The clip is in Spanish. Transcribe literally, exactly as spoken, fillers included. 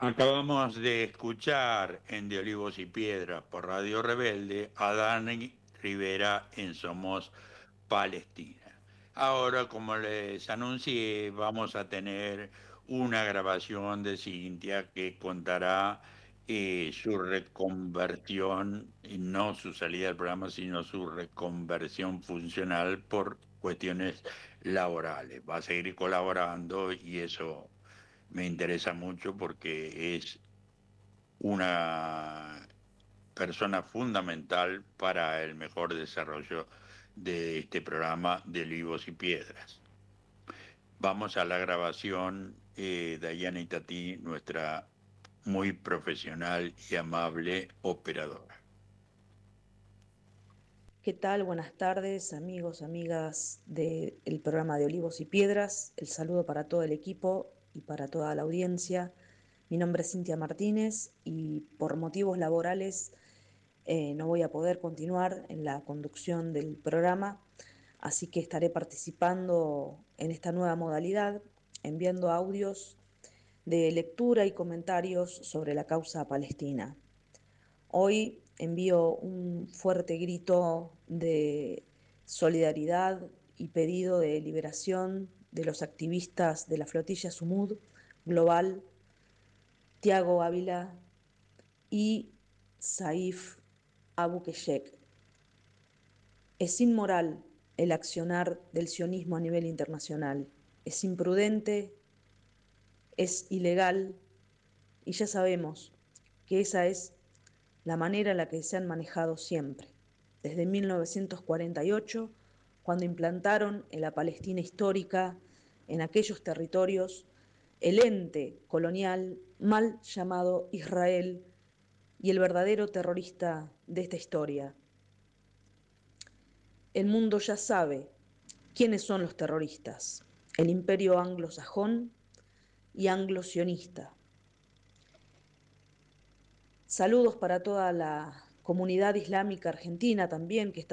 Acabamos de escuchar en De Olivos y Piedras por Radio Rebelde a Dani Rivera en Somos Palestina. Ahora, como les anuncié, vamos a tener una grabación de Cintia que contará eh, su reconversión, y no su salida del programa, sino su reconversión funcional por cuestiones laborales. Va a seguir colaborando y eso me interesa mucho porque es una persona fundamental para el mejor desarrollo de este programa de Olivos y Piedras. Vamos a la grabación, eh, Dayana Itatí, nuestra muy profesional y amable operadora. ¿Qué tal? Buenas tardes, amigos, amigas del programa de Olivos y Piedras. El saludo para todo el equipo y para toda la audiencia. Mi nombre es Cintia Martínez y por motivos laborales eh, no voy a poder continuar en la conducción del programa, así que estaré participando en esta nueva modalidad, enviando audios de lectura y comentarios sobre la causa palestina. Hoy envío un fuerte grito de solidaridad y pedido de liberación de los activistas de la flotilla Sumud Global, Tiago Ávila y Saif Abu Keshek. Es inmoral el accionar del sionismo a nivel internacional. Es imprudente, es ilegal y ya sabemos que esa es la manera en la que se han manejado siempre, desde mil novecientos cuarenta y ocho, cuando implantaron en la Palestina histórica, en aquellos territorios, el ente colonial mal llamado Israel y el verdadero terrorista de esta historia. El mundo ya sabe quiénes son los terroristas: el imperio anglosajón y anglo-sionista. Saludos para toda la comunidad islámica argentina también que está